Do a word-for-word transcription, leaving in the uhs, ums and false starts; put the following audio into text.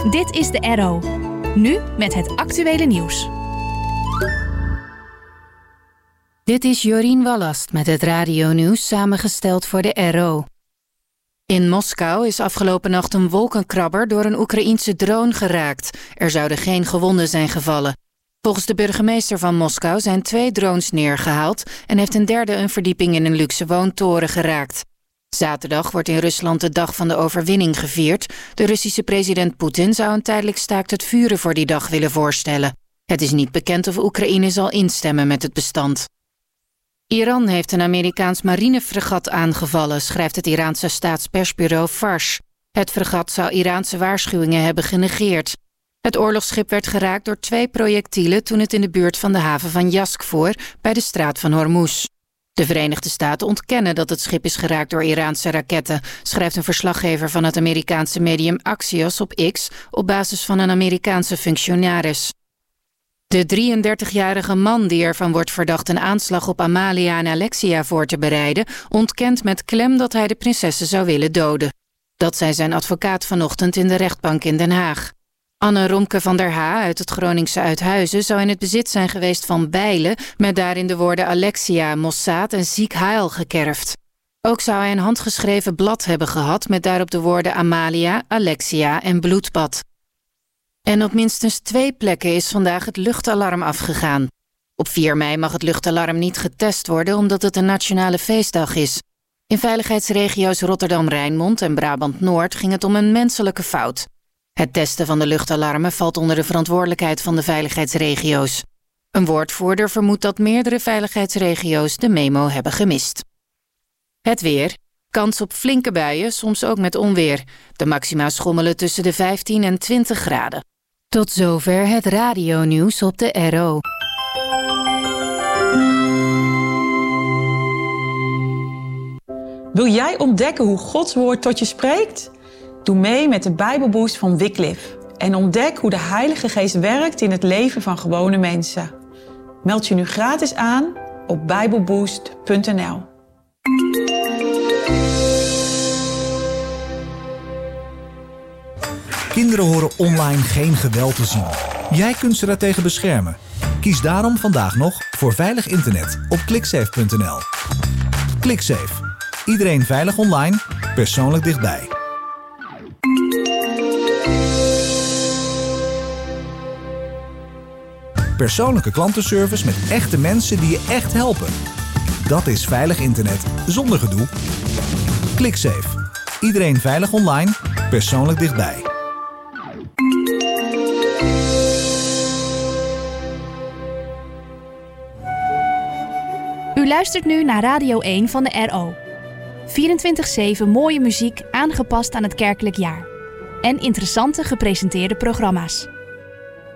Dit is de R O. Nu met het actuele nieuws. Dit is Jorien Wallast met het radionieuws samengesteld voor de R O. In Moskou is afgelopen nacht een wolkenkrabber door een Oekraïense drone geraakt. Er zouden geen gewonden zijn gevallen. Volgens de burgemeester van Moskou zijn twee drones neergehaald en heeft een derde een verdieping in een luxe woontoren geraakt. Zaterdag wordt in Rusland de dag van de overwinning gevierd. De Russische president Poetin zou een tijdelijk staakt het vuren voor die dag willen voorstellen. Het is niet bekend of Oekraïne zal instemmen met het bestand. Iran heeft een Amerikaans marinefregat aangevallen, schrijft het Iraanse staatspersbureau Fars. Het fregat zou Iraanse waarschuwingen hebben genegeerd. Het oorlogsschip werd geraakt door twee projectielen toen het in de buurt van de haven van Yazd voer bij de straat van Hormuz. De Verenigde Staten ontkennen dat het schip is geraakt door Iraanse raketten, schrijft een verslaggever van het Amerikaanse medium Axios op X op basis van een Amerikaanse functionaris. De drieëndertigjarige man die ervan wordt verdacht een aanslag op Amalia en Alexia voor te bereiden, ontkent met klem dat hij de prinsessen zou willen doden. Dat zei zijn advocaat vanochtend in de rechtbank in Den Haag. Anne Romke van der Ha uit het Groningse Uithuizen zou in het bezit zijn geweest van bijlen met daarin de woorden Alexia, Mossad en ziek heil gekerfd. Ook zou hij een handgeschreven blad hebben gehad met daarop de woorden Amalia, Alexia en bloedbad. En op minstens twee plekken is vandaag het luchtalarm afgegaan. Op vier mei mag het luchtalarm niet getest worden omdat het een nationale feestdag is. In veiligheidsregio's Rotterdam-Rijnmond en Brabant-Noord ging het om een menselijke fout. Het testen van de luchtalarmen valt onder de verantwoordelijkheid van de veiligheidsregio's. Een woordvoerder vermoedt dat meerdere veiligheidsregio's de memo hebben gemist. Het weer. Kans op flinke buien, soms ook met onweer. De maxima schommelen tussen de vijftien en twintig graden. Tot zover het radionieuws op de R O. Wil jij ontdekken hoe Gods woord tot je spreekt? Doe mee met de Bijbelboost van Wycliffe en ontdek hoe de Heilige Geest werkt in het leven van gewone mensen. Meld je nu gratis aan op bijbelboost punt n l. Kinderen horen online geen geweld te zien. Jij kunt ze daartegen beschermen. Kies daarom vandaag nog voor veilig internet op clicksafe punt n l. ClickSafe. Iedereen veilig online, persoonlijk dichtbij. Persoonlijke klantenservice met echte mensen die je echt helpen. Dat is veilig internet zonder gedoe. ClickSafe. Iedereen veilig online, persoonlijk dichtbij. U luistert nu naar Radio één van de R O. vierentwintig zeven mooie muziek aangepast aan het kerkelijk jaar. En interessante gepresenteerde programma's.